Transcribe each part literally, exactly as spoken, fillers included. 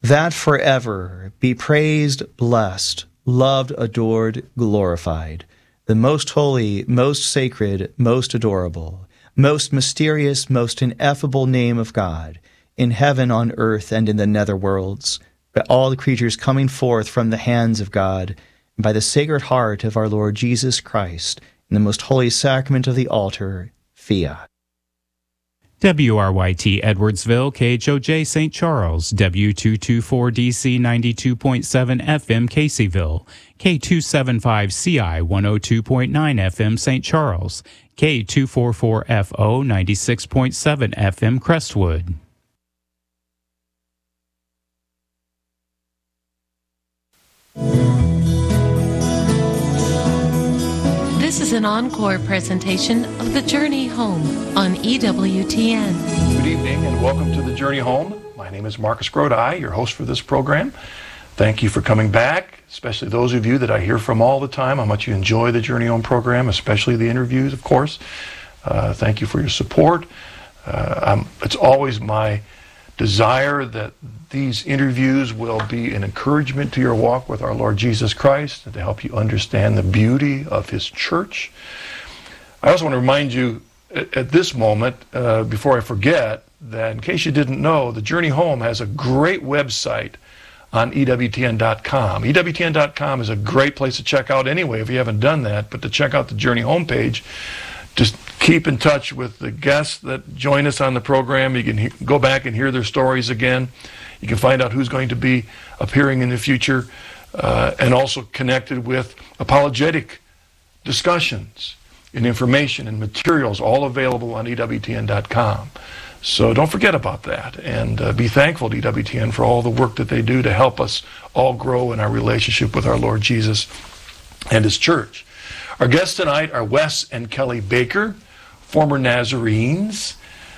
that forever be praised, blessed, loved, adored, glorified, the most holy, most sacred, most adorable, most mysterious, most ineffable name of God, in heaven, on earth, and in the nether worlds, by all the creatures coming forth from the hands of God, and by the sacred heart of our Lord Jesus Christ, in the most holy sacrament of the altar, Fiat. W R Y T Edwardsville, K H O J Saint Charles, W two twenty-four D C ninety-two point seven F M Caseyville, K two seventy-five C I one oh two point nine F M Saint Charles, K two forty-four F O ninety-six point seven F M Crestwood. This is an encore presentation of The Journey Home on E W T N. Good evening and welcome to The Journey Home. My name is Marcus Grodi, your host for this program. Thank you for coming back, especially those of you that I hear from all the time, how much you enjoy the Journey Home program, especially the interviews, of course. Uh, thank you for your support. Uh, I'm, it's always my desire that these interviews will be an encouragement to your walk with our Lord Jesus Christ and to help you understand the beauty of His church. I also want to remind you at, at this moment, uh, before I forget, that in case you didn't know, the Journey Home has a great website on E W T N dot com. E W T N dot com is a great place to check out anyway if you haven't done that, but to check out the Journey homepage, just keep in touch with the guests that join us on the program. You can he- go back and hear their stories again. You can find out who's going to be appearing in the future, uh, and also connected with apologetic discussions and information and materials, all available on E W T N dot com. So don't forget about that, and uh, be thankful to E W T N for all the work that they do to help us all grow in our relationship with our Lord Jesus and His church. Our guests tonight are Wes and Kelly Baker, former Nazarenes.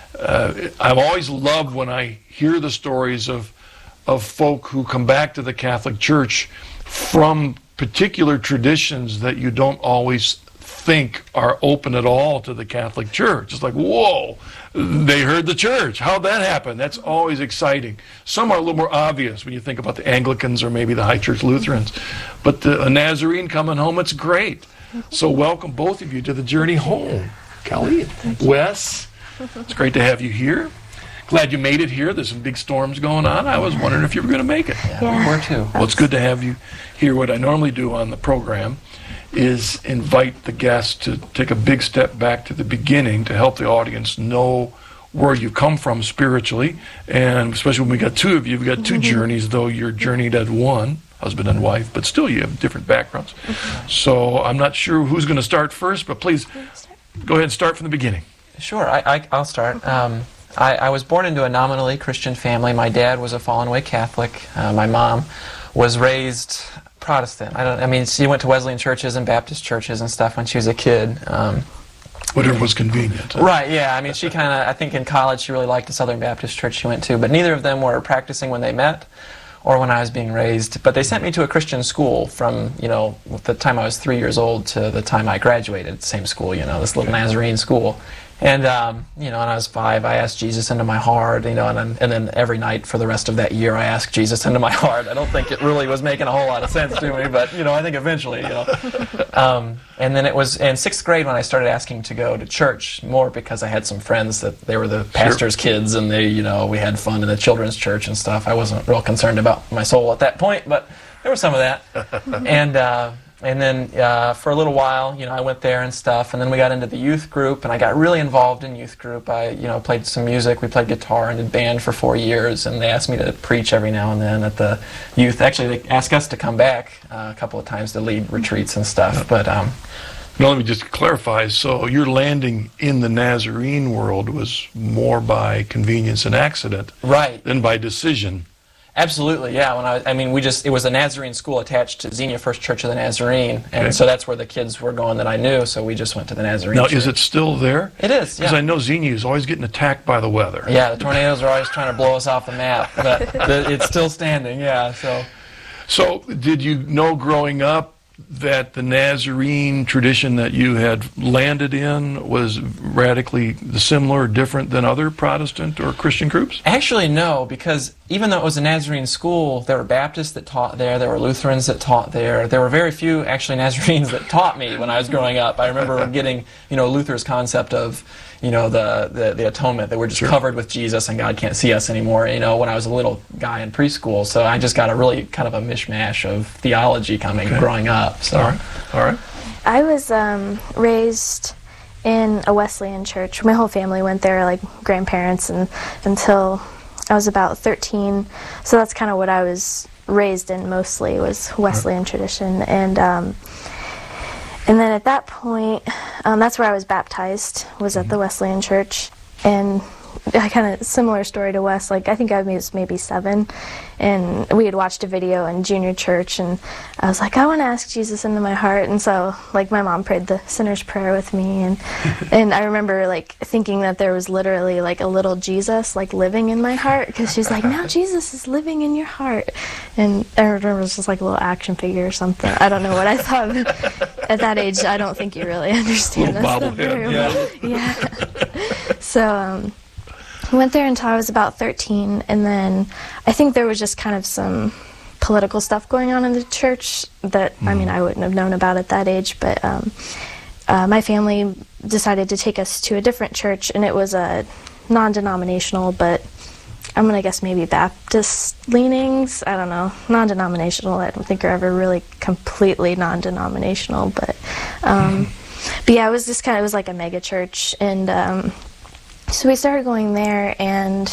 Uh, I've always loved when I hear the stories of of folk who come back to the Catholic Church from particular traditions that you don't always think are open at all to the Catholic Church. It's like, whoa, they heard the church. How'd that happen? That's always exciting. Some are a little more obvious when you think about the Anglicans or maybe the High Church Lutherans. But the, a Nazarene coming home, it's great. So welcome both of you to the Journey Home. Kelly, Wes, it's great to have you here. Glad you made it here. There's some big storms going on. I was wondering if you were going to make it. Yeah, we were too. Well, it's good to have you here. What I normally do on the program is invite the guests to take a big step back to the beginning to help the audience know where you come from spiritually. And especially when we got two of you, we've got two journeys, though you're journeyed as one, husband and wife, but still you have different backgrounds. So I'm not sure who's going to start first, but please go ahead and start from the beginning. Sure, I, I, I'll start. Um, I, I was born into a nominally Christian family. My dad was a fallen away Catholic. Uh, my mom was raised Protestant. I don't. I mean, she went to Wesleyan churches and Baptist churches and stuff when she was a kid. Um, Whatever was convenient. Right, yeah. I mean, she kind of, I think in college she really liked the Southern Baptist church she went to, but neither of them were practicing when they met or when I was being raised. But they sent me to a Christian school from, you know, the time I was three years old to the time I graduated. Same school, you know, this little Nazarene school. And, um, you know, when I was five, I asked Jesus into my heart, you know, and then, and then every night for the rest of that year, I asked Jesus into my heart. I don't think it really was making a whole lot of sense to me, but, you know, I think eventually, you know. Um, and then it was in sixth grade when I started asking to go to church, more because I had some friends that they were the pastor's sure. kids, and they, you know, we had fun in the children's church and stuff. I wasn't real concerned about my soul at that point, but there was some of that. and, uh, And then uh, for a little while, you know, I went there and stuff, and then we got into the youth group, and I got really involved in youth group. I, you know, played some music. We played guitar and did band for four years, and they asked me to preach every now and then at the youth. Actually, they asked us to come back uh, a couple of times to lead retreats and stuff. But um, now let me just clarify. So your landing in the Nazarene world was more by convenience and accident, right, than by decision. Absolutely, yeah. When I, I mean, we just, it was a Nazarene school attached to Xenia First Church of the Nazarene, and okay. so that's where the kids were going that I knew, so we just went to the Nazarene Now, church. Is it still there? It is, yeah. Because I know Xenia is always getting attacked by the weather. Yeah, the tornadoes are always trying to blow us off the map, but the, it's still standing, yeah, so. So, did you know growing up that the Nazarene tradition that you had landed in was radically similar or different than other Protestant or Christian groups? Actually, no, because even though it was a Nazarene school, there were Baptists that taught there, there were Lutherans that taught there. There were very few, actually, Nazarenes that taught me when I was growing up. I remember getting, you know, Luther's concept of, you know, the, the, the atonement, that we're just sure. covered with Jesus and God can't see us anymore, you know, when I was a little guy in preschool. So I just got a really kind of a mishmash of theology coming, okay. growing up. So. All right. All right. I was um, raised in a Wesleyan church. My whole family went there, like grandparents, and until I was about thirteen. So that's kind of what I was raised in mostly, was Wesleyan right. tradition. And um, and then at that point, um, that's where I was baptized, was at the Wesleyan church. And I kind of similar story to Wes. Like, I think I was maybe seven, and we had watched a video in junior church, and I was like, I want to ask Jesus into my heart. And so, like, my mom prayed the sinner's prayer with me, and and I remember like thinking that there was literally like a little Jesus like living in my heart, because she's like, now Jesus is living in your heart. And I remember it was just like a little action figure or something. I don't know what I thought. At that age, I don't think you really understand that stuff very well. Yeah. So. Um, I went there until I was about thirteen, and then I think there was just kind of some political stuff going on in the church that, mm. I mean, I wouldn't have known about at that age, but um, uh, my family decided to take us to a different church, and it was a non-denominational, but I'm going to guess maybe Baptist leanings, I don't know, non-denominational. I don't think are ever really completely non-denominational, but, um, but yeah, it was just kind of, it was like a mega church, and um, so we started going there, and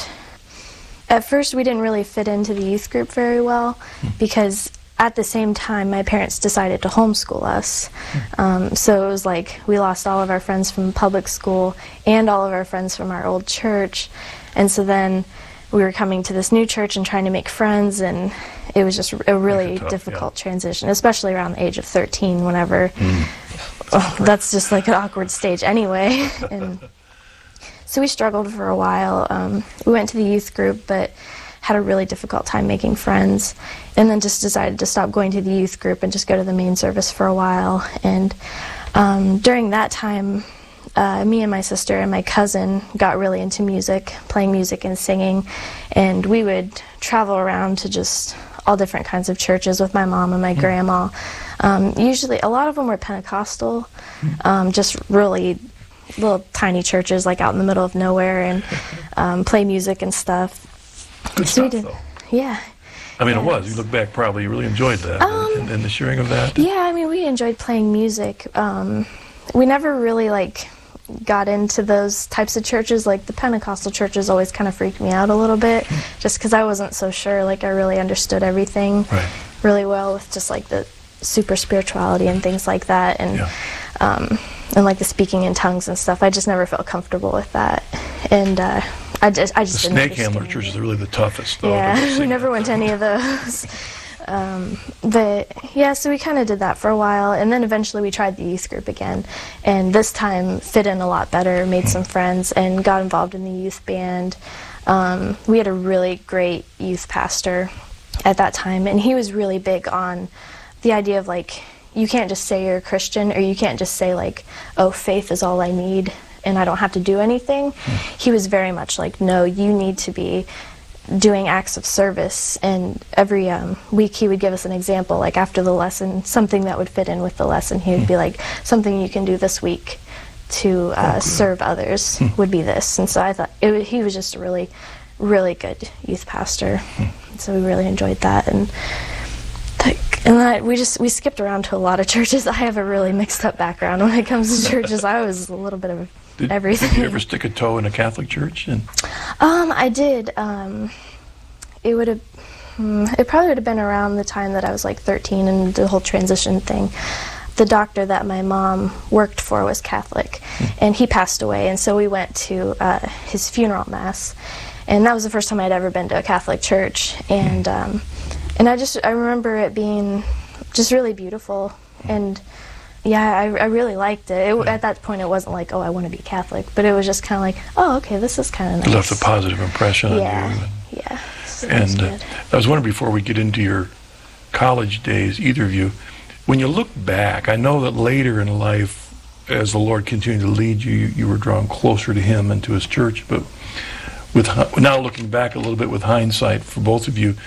at first we didn't really fit into the youth group very well, because at the same time my parents decided to homeschool us. Um, so it was like we lost all of our friends from public school and all of our friends from our old church, and so then we were coming to this new church and trying to make friends, and it was just a really tough, difficult yeah. transition, especially around the age of thirteen, whenever mm. oh, that's just like an awkward stage anyway. And so we struggled for a while. Um, we went to the youth group, but had a really difficult time making friends, and then just decided to stop going to the youth group and just go to the main service for a while. And um, during that time, uh, me and my sister and my cousin got really into music, playing music and singing, and we would travel around to just all different kinds of churches with my mom and my mm. grandma. Um, usually, a lot of them were Pentecostal, um, just really little tiny churches like out in the middle of nowhere, and um, play music and stuff. Good so stuff, we did, though. Yeah. I mean, yes. it was. You look back, probably you really enjoyed that, um, and, and the sharing of that. Yeah, I mean, we enjoyed playing music. Um, we never really like got into those types of churches. Like the Pentecostal churches always kind of freaked me out a little bit, mm. just because I wasn't so sure. Like I really understood everything right. really well with just like the super spirituality and things like that, and. Yeah. Um, and like the speaking in tongues and stuff. I just never felt comfortable with that, and uh, I just I just the didn't snake handler churches are really the toughest, though. Yeah, we never went to any of those. Um, but yeah, so we kind of did that for a while, and then eventually we tried the youth group again, and this time fit in a lot better, made some friends, and got involved in the youth band. Um, we had a really great youth pastor at that time, and he was really big on the idea of like, you can't just say you're a Christian, or you can't just say like, oh, faith is all I need and I don't have to do anything. Mm. He was very much like, no, you need to be doing acts of service. And every um, week he would give us an example, like after the lesson, something that would fit in with the lesson. He would mm. be like, something you can do this week to uh, oh, serve others mm. would be this. And so I thought it, he was just a really, really good youth pastor. Mm. So we really enjoyed that. And And I, we just we skipped around to a lot of churches. I have a really mixed up background when it comes to churches. I was a little bit of did, everything. Did you ever stick a toe in a Catholic church? And um, I did. Um, it would have. Um, it probably would have been around the time that I was like thirteen and the whole transition thing. The doctor that my mom worked for was Catholic, mm. and he passed away. And so we went to uh, his funeral mass, and that was the first time I'd ever been to a Catholic church. And um, And I just, I remember it being just really beautiful, and yeah, I, I really liked it. it. At that point, it wasn't like, oh, I want to be Catholic, but it was just kind of like, oh, okay, this is kind of nice. It left a positive impression yeah, on you. Yeah, so and uh, I was wondering, before we get into your college days, either of you, when you look back, I know that later in life, as the Lord continued to lead you, you were drawn closer to Him and to His church. But with now looking back a little bit with hindsight for both of you,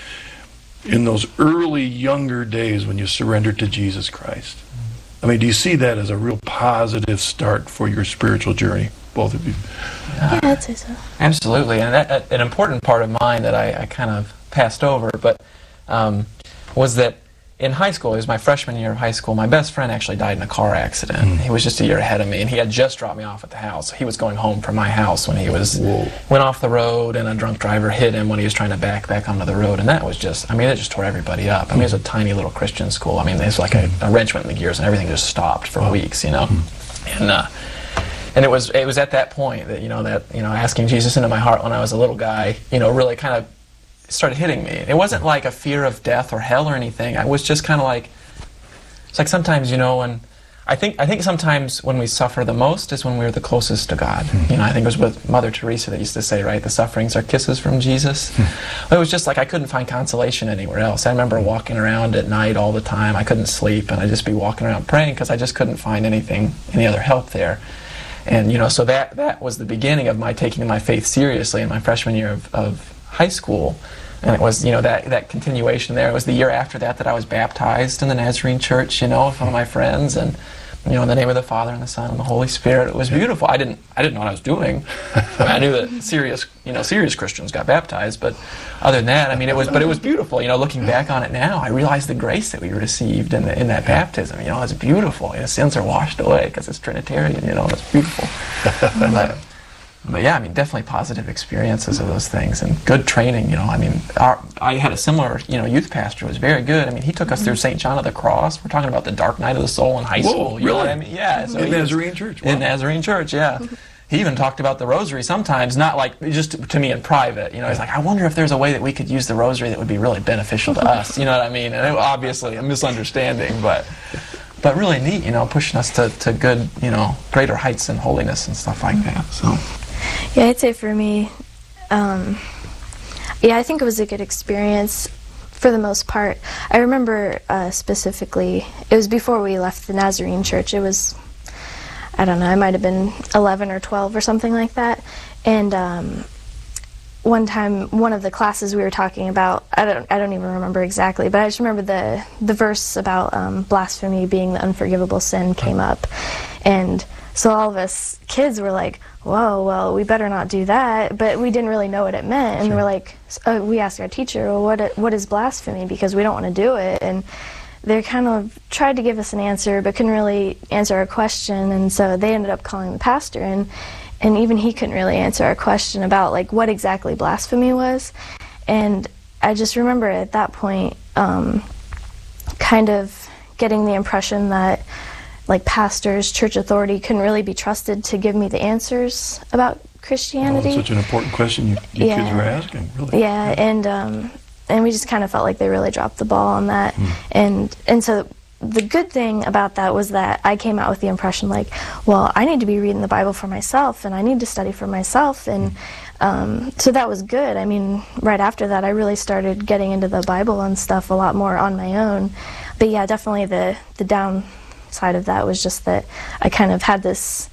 in those early younger days when you surrendered to Jesus Christ, I mean, do you see that as a real positive start for your spiritual journey, both of you? Yeah, I'd say so. Absolutely, and that, that, an important part of mine that I, I kind of passed over, but um, was that in high school, it was my freshman year of high school, my best friend actually died in a car accident. Mm. He was just a year ahead of me, and he had just dropped me off at the house. He was going home from my house when he was Whoa. went off the road, and a drunk driver hit him when he was trying to back back onto the road, and that was just, I mean, it just tore everybody up. I mean, it was a tiny little Christian school. I mean, it was like a, a wrench went in the gears, and everything just stopped for oh. weeks, you know. Mm. And uh, and it was it was at that point that, you know, that, you know, asking Jesus into my heart when I was a little guy, you know, really kind of started hitting me. It wasn't like a fear of death or hell or anything. I was just kind of like, it's like sometimes, you know, when I think I think sometimes when we suffer the most is when we're the closest to God. Mm-hmm. You know, I think it was with Mother Teresa that used to say, right, the sufferings are kisses from Jesus. Mm-hmm. It was just like I couldn't find consolation anywhere else. I remember walking around at night all the time. I couldn't sleep, and I'd just be walking around praying because I just couldn't find anything, any other help there. And, you know, so that, that was the beginning of my taking my faith seriously in my freshman year of, of high school. And it was, you know, that, that continuation there. It was the year after that that I was baptized in the Nazarene Church, you know, with one of my friends, and, you know, in the name of the Father and the Son and the Holy Spirit. It was beautiful. I didn't I didn't know what I was doing. I mean, I knew that serious, you know, serious Christians got baptized, but other than that, I mean, it was, but it was beautiful. You know, looking back on it now, I realize the grace that we received in the, in that baptism. You know, it's beautiful. You know, sins are washed away because it's Trinitarian. You know, it's beautiful. But, But yeah, I mean, definitely positive experiences of those things, and good training, you know. I mean, our, I had a similar, you know, youth pastor who was very good. I mean, he took us through Saint John of the Cross. We're talking about the dark night of the soul in high Whoa, school. You really? know what I mean? Yeah. So in Nazarene was, Church? Wow. In Nazarene Church, yeah. He even talked about the rosary sometimes, not like just to, to me in private. You know, he's like, I wonder if there's a way that we could use the rosary that would be really beneficial to us. You know what I mean? And it, obviously a misunderstanding, but but really neat, you know, pushing us to, to good, you know, greater heights in holiness and stuff like that. So. Yeah, I'd say for me, um, yeah, I think it was a good experience for the most part. I remember uh, specifically, it was before we left the Nazarene Church. It was, I don't know, I might have been eleven or twelve or something like that. And um, one time, one of the classes we were talking about, I don't, I don't even remember exactly, but I just remember the the verse about um, blasphemy being the unforgivable sin came up, and so all of us kids were like, whoa, well, we better not do that. But we didn't really know what it meant. And sure. we're like, uh, we asked our teacher, well, what, what is blasphemy? Because we don't want to do it. And they kind of tried to give us an answer, but couldn't really answer our question. And so they ended up calling the pastor. And, and even he couldn't really answer our question about, like, what exactly blasphemy was. And I just remember at that point um, kind of getting the impression that, like, pastors, church authority couldn't really be trusted to give me the answers about Christianity. Oh, that's such an important question you, you yeah. kids were asking, really. Yeah, yeah. and um, and we just kind of felt like they really dropped the ball on that. Mm. And and so the good thing about that was that I came out with the impression, like, well, I need to be reading the Bible for myself, and I need to study for myself. And mm. um, so that was good. I mean, right after that, I really started getting into the Bible and stuff a lot more on my own. But yeah, definitely the, the down... side of that was just that I kind of had this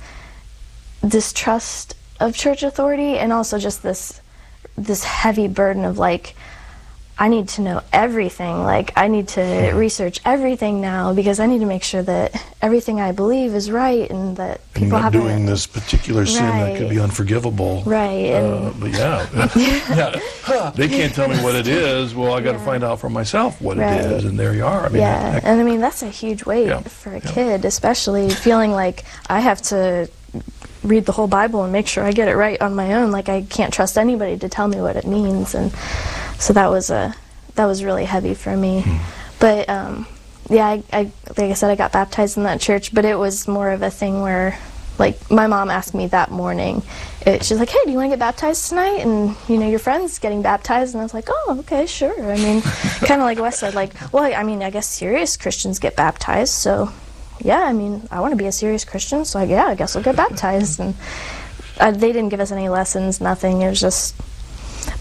distrust of church authority, and also just this this heavy burden of, like, I need to know everything. Like, I need to research everything now because I need to make sure that everything I believe is right, and that people have not doing this particular sin right. that could be unforgivable. Right. Uh, and but yeah, yeah. They can't tell me what it is. Well, I got to yeah. find out for myself what right. it is, and there you are. I mean, yeah, heck, and I mean that's a huge weight yeah. for a yeah. kid, especially feeling like I have to read the whole Bible and make sure I get it right on my own. Like, I can't trust anybody to tell me what it means, and so that was a that was really heavy for me. Hmm. But um, yeah, I, I like I said, I got baptized in that church, but it was more of a thing where, like, my mom asked me that morning. It, she's like, "Hey, do you want to get baptized tonight? And you know, your friend's getting baptized." And I was like, "Oh, okay, sure." I mean, kind of like Wes said, like, well, I mean, I guess serious Christians get baptized, so yeah, I mean, I want to be a serious Christian, so I, yeah, I guess I'll get baptized. And uh, they didn't give us any lessons, nothing. It was just,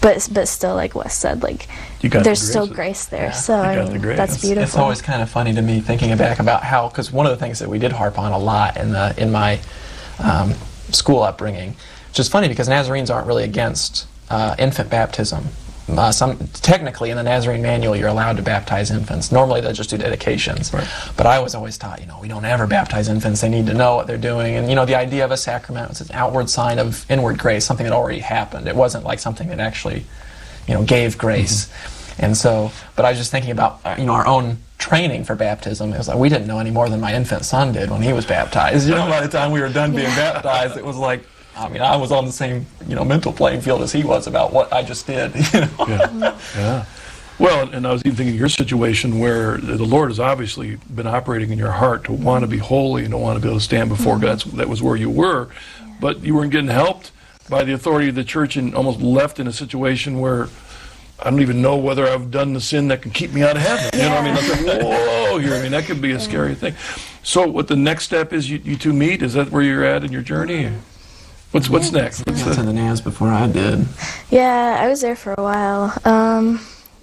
but but still, like Wes said, like You got there's the still grace. grace there. Yeah, so you I got the mean, grace. that's It's- beautiful. It's always kind of funny to me thinking back about how, because one of the things that we did harp on a lot in the in my um, school upbringing, which is funny because Nazarenes aren't really against uh, infant baptism. Uh, some technically in the Nazarene manual you're allowed to baptize infants. Normally they just do dedications, Right. but I was always taught, you know, we don't ever baptize infants. They need to know what they're doing, and you know, the idea of a sacrament was an outward sign of inward grace, something that already happened. It wasn't like something that actually, you know, gave grace. Mm-hmm. And so, but I was just thinking about uh, you know, our own training for baptism. It was like we didn't know any more than my infant son did when he was baptized. You know, by the time we were done being baptized, it was like, I mean, I was on the same, you know, mental playing field as he was about what I just did. You know? Yeah. Yeah. Well, and I was even thinking of your situation where the Lord has obviously been operating in your heart to want to be holy and to want to be able to stand before God. That's, that was where you were, but you weren't getting helped by the authority of the church and almost left in a situation where I don't even know whether I've done the sin that can keep me out of heaven. You know what I mean? That's like, whoa, here. I mean, that could be a scary thing. So what the next step is, you, you two meet? Is that where you're at in your journey? What's what's next? What's I got to the, the N A S before I did. Yeah, I was there for a while. Um,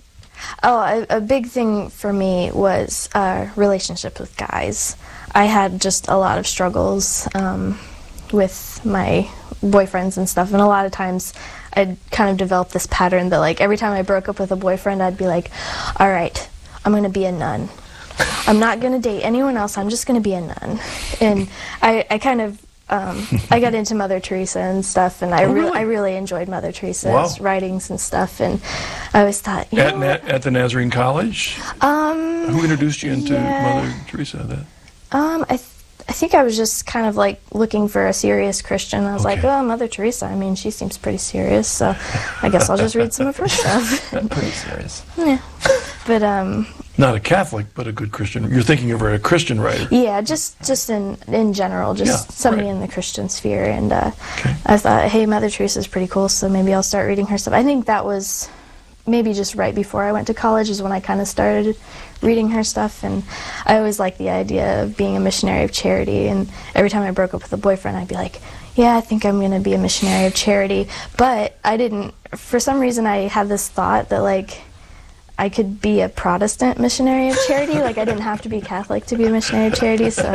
oh, a, a big thing for me was uh, relationships with guys. I had just a lot of struggles um, with my boyfriends and stuff, and a lot of times I'd kind of developed this pattern that, like, every time I broke up with a boyfriend, I'd be like, all right, I'm going to be a nun. I'm not going to date anyone else. I'm just going to be a nun. And I, I kind of Um, I got into Mother Teresa and stuff, and I, Oh, re- really? I really enjoyed Mother Teresa's Wow. writings and stuff, and I always thought, you at, know Na- what? at the Nazarene College? Um, Who introduced you into yeah. Mother Teresa? That? um, I, th- I think I was just kind of like looking for a serious Christian. I was like, Okay. oh, Mother Teresa, I mean, she seems pretty serious, so I guess I'll just read some of her stuff. Pretty serious. Yeah. But, um, Not a Catholic, but a good Christian. You're thinking of her as a Christian writer. yeah, just just in in general, just Yeah, somebody right. in the Christian sphere, and uh, Okay. I thought, hey, Mother Teresa's pretty cool, so maybe I'll start reading her stuff. I think that was maybe just right before I went to college is when I kind of started reading her stuff, and I always liked the idea of being a missionary of charity, and every time I broke up with a boyfriend, I'd be like, yeah, I think I'm going to be a missionary of charity, but I didn't, for some reason I had this thought that, like, I could be a Protestant missionary of charity. Like, I didn't have to be Catholic to be a missionary of charity, so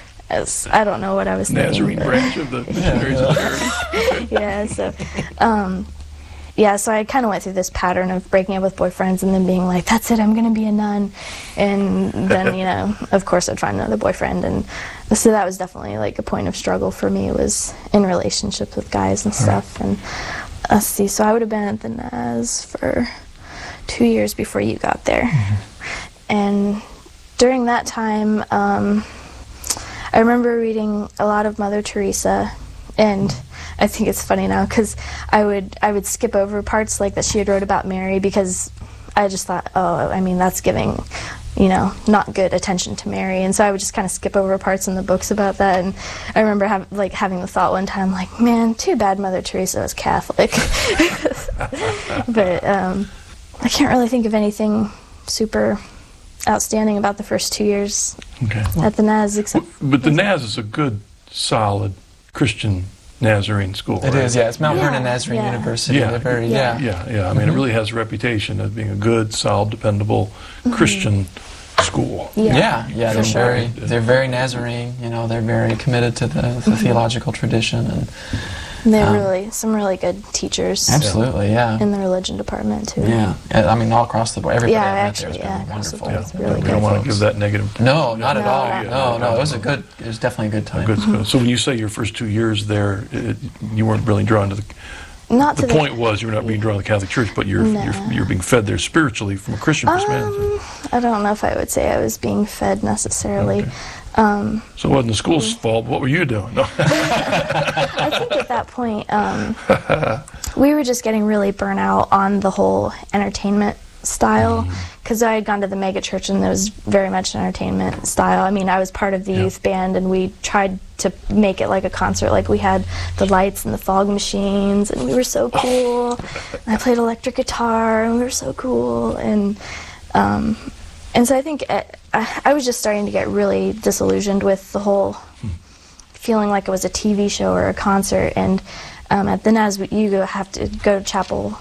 as, I don't know what I was Nazarene thinking. but- branch of the Missionaries of Charity. yeah, so, um, yeah, so I kind of went through this pattern of breaking up with boyfriends and then being like, that's it, I'm going to be a nun. And then, you know, of course I'd find another boyfriend. And so that was definitely like a point of struggle for me, was in relationships with guys and stuff. And let's see, so I would have been at the N A S for two years before you got there. And during that time, um, I remember reading a lot of Mother Teresa, and I think it's funny now because I would I would skip over parts like that she had wrote about Mary, because I just thought, oh, I mean, that's giving, you know, not good attention to Mary, and so I would just kind of skip over parts in the books about that. And I remember have, like having the thought one time, like, man, too bad Mother Teresa was Catholic. But um, I can't really think of anything super outstanding about the first two years Okay. at the N A S, except But the N A S is a good, solid Christian Nazarene school. It right? is, yeah. It's Mount Yeah, Vernon Nazarene yeah. University. Yeah. They're very, Yeah. yeah. Yeah, yeah. I mean, it really has a reputation as being a good, solid, dependable Christian school. Yeah. Yeah, yeah, For they're sure. very, they're very Nazarene. You know, they're very committed to the, the theological tradition, and And they're Um, really some really good teachers absolutely, yeah, in the religion department too. yeah. And, I mean, all across the board, everybody Yeah, I met actually, there yeah, has been across the wonderful. board. It's really we good don't want to folks. give that negative. No, not at No, all. not- No, no, it was a good. It was definitely a good A time. good school. So when you say your first two years there, it, you weren't really drawn to the. Not The to point was you were not being drawn to the Catholic Church, but you're No. you're, you're being fed there spiritually from a Christian perspective. Um, I don't know if I would say I was being fed necessarily. Okay. Um, So it wasn't the school's fault. What were you doing? No. I think at that point, um, we were just getting really burnt out on the whole entertainment style, because I had gone to the mega church and there was very much an entertainment style. I mean, I was part of the Yeah. youth band, and we tried to make it like a concert. Like, we had the lights and the fog machines, and we were so cool. And I played electric guitar, and we were so cool. And um, and so I think I, I was just starting to get really disillusioned with the whole feeling like it was a T V show or a concert. And um, at the N A S, you go- have to go to chapel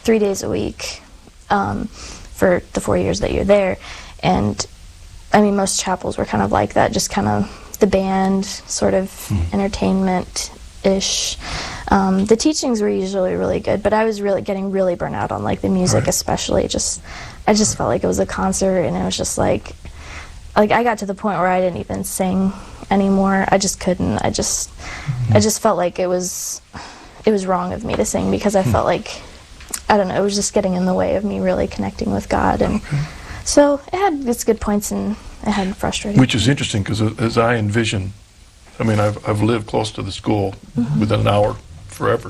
three days a week um, for the four years that you're there. And I mean, most chapels were kind of like that, just kind of the band, sort of hmm. entertainment-ish. Um, the teachings were usually really good, but I was really getting really burnt out on like the music, right. especially. Just, I just felt like it was a concert, and it was just like, like I got to the point where I didn't even sing anymore. I just couldn't. I just, mm-hmm. I just felt like it was, it was wrong of me to sing because I hmm. felt like, I don't know, it was just getting in the way of me really connecting with God, and okay. so it had its good points and it had frustrating. Which is interesting because as I envision, I mean, I've I've lived close to the school mm-hmm. within an hour forever,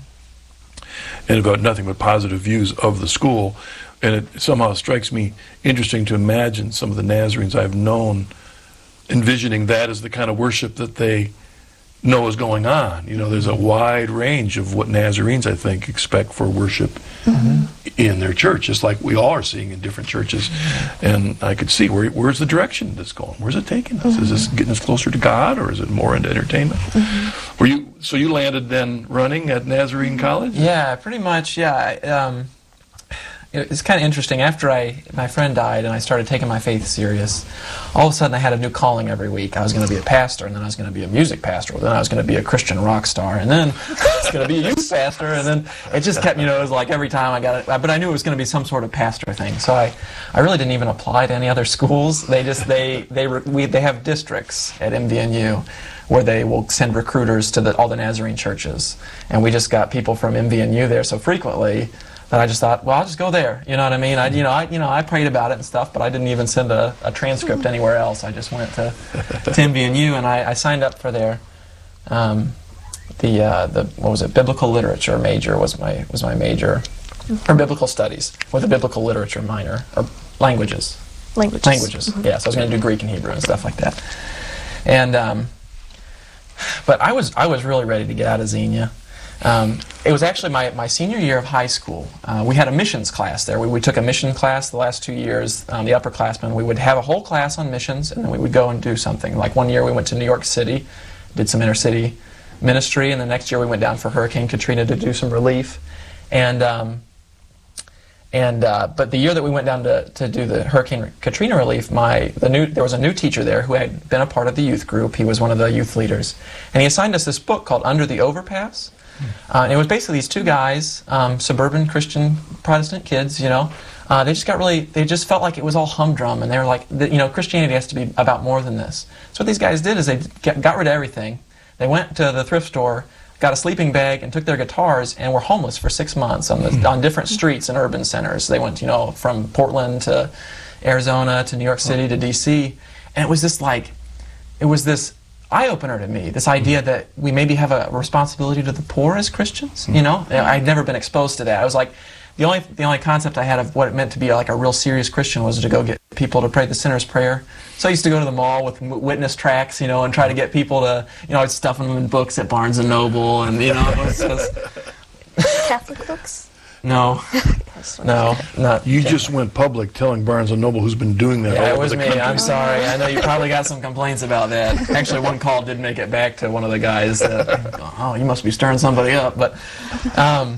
and about nothing but positive views of the school. And it somehow strikes me interesting to imagine some of the Nazarenes I've known envisioning that as the kind of worship that they know is going on. You know, there's a wide range of what Nazarenes, I think, expect for worship mm-hmm. in their church, just like we all are seeing in different churches. And I could see, where, where's the direction that's going? Where's it taking us? Mm-hmm. Is this getting us closer to God, or is it more into entertainment? Mm-hmm. Were you, so you landed then running at Nazarene College? Yeah, pretty much, yeah. I, um, It's kind of interesting. After I, my friend died and I started taking my faith serious, all of a sudden I had a new calling every week. I was going to be a pastor, and then I was going to be a music pastor, then I was going to be a Christian rock star, and then I was going to be a youth pastor, and then it just kept, you know, it was like every time I got it, but I knew it was going to be some sort of pastor thing. So I, I really didn't even apply to any other schools. They just, they, they, we, they have districts at M V N U where they will send recruiters to the, all the Nazarene churches, and we just got people from M V N U there so frequently that I just thought, well, I'll just go there. You know what I mean? I, you know, I, you know, I prayed about it and stuff, but I didn't even send a, a transcript anywhere else. I just went to, to M V N U, and I, I signed up for their, um, the, uh, the, what was it? Biblical literature major was my was my major, or biblical studies with a biblical literature minor, or languages. Languages. Languages. Mm-hmm. Yeah. So I was going to do Greek and Hebrew and stuff like that. And, um, but I was I was really ready to get out of Xenia. Um, it was actually my, my senior year of high school. Uh, we had a missions class there. We, we took a mission class the last two years, um, the upperclassmen. We would have a whole class on missions, and then we would go and do something. Like one year we went to New York City, did some inner-city ministry, and the next year we went down for Hurricane Katrina to do some relief. And um, and uh, but the year that we went down to, to do the Hurricane Katrina relief, my the new there was a new teacher there who had been a part of the youth group. He was one of the youth leaders, and he assigned us this book called Under the Overpass. Uh, and it was basically these two guys, um, suburban Christian Protestant kids, you know. Uh, they just got really, they just felt like it was all humdrum, and they were like, you know, Christianity has to be about more than this. So what these guys did is they get, got rid of everything. They went to the thrift store, got a sleeping bag, and took their guitars, and were homeless for six months on, the, on different streets and urban centers. They went, you know, from Portland to Arizona to New York City to D C, and it was this like, it was this eye-opener to me, this idea that we maybe have a responsibility to the poor as Christians. You know, I'd never been exposed to that. I was like, the only the only concept I had of what it meant to be like a real serious Christian was to go get people to pray the sinner's prayer. So I used to go to the mall with witness tracts, you know, and try to get people to, you know, I'd stuff them in books at Barnes and Noble, and you know, it was just Catholic books. No, no, not. You just went public telling Barnes and Noble, who's been doing that. Yeah, all it was over the me. country. I'm sorry. I know you probably got some complaints about that. Actually, one call did make it back to one of the guys. That, oh, you must be stirring somebody up. But um,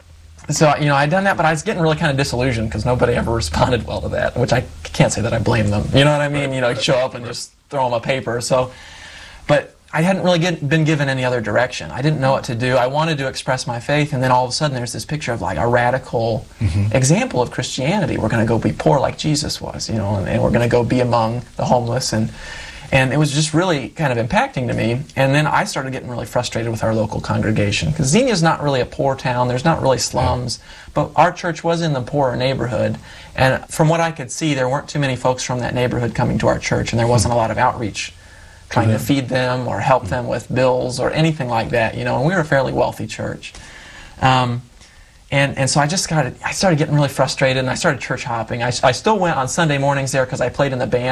so you know, I'd done that, but I was getting really kind of disillusioned because nobody ever responded well to that. Which I can't say that I blame them. You know what I mean? You know, show up and just throw them a paper. So, but I hadn't really get, been given any other direction. I didn't know what to do. I wanted to express my faith, and then all of a sudden there's this picture of like a radical mm-hmm. example of Christianity. We're going to go be poor like Jesus was, you know, and, and we're going to go be among the homeless, and and it was just really kind of impacting to me. And then I started getting really frustrated with our local congregation because Xenia's not really a poor town. There's not really slums, but our church was in the poorer neighborhood, and from what I could see, there weren't too many folks from that neighborhood coming to our church, and there wasn't a lot of outreach trying to feed them or help them with bills or anything like that, you know, and we were a fairly wealthy church. Um, and, and so I just got, I started getting really frustrated, and I started church hopping. I, I still went on Sunday mornings there because I played in the band.